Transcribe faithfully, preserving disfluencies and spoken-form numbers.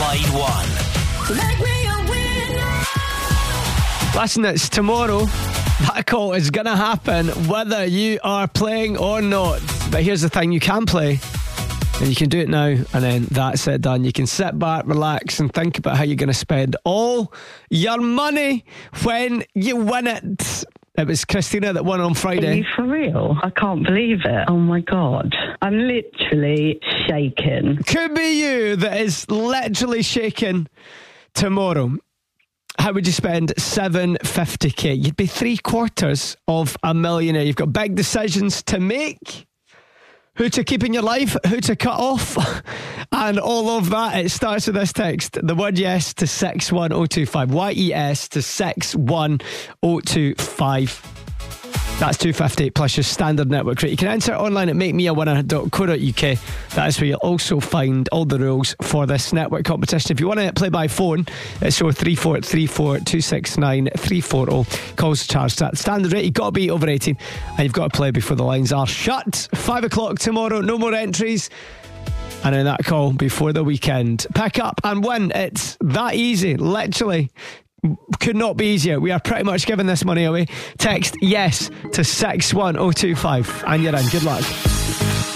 Clyde One. Make me a winner. Listen, it's tomorrow. That call is going to happen whether you are playing or not. But here's the thing, you can play. And you can do it now, and then that's it done. You can sit back, relax, and think about how you're going to spend all your money when you win it. It was Christina that won on Friday. Are you for real? I can't believe it. Oh my God. I'm literally shaking. Could be you that is literally shaking tomorrow. How would you spend seven hundred fifty k? You'd be three quarters of a millionaire. You've got big decisions to make. Who to keep in your life, who to cut off, and all of that. It starts with this text. The word yes to six one oh two five. Y E S to six one oh two five. That's two hundred fifty plus your standard network rate. You can enter online at make me a winner dot co dot uk. That is where you'll also find all the rules for this network competition. If you want to play by phone, it's oh three four three four two six nine three four oh. Calls charged at standard rate. You've got to be over eighteen and you've got to play before the lines are shut. Five o'clock tomorrow, no more entries. And then that call before the weekend. Pick up and win. It's that easy, literally. Could not be easier. We are pretty much giving this money away. Text yes to six one oh two five and you're in. Good luck.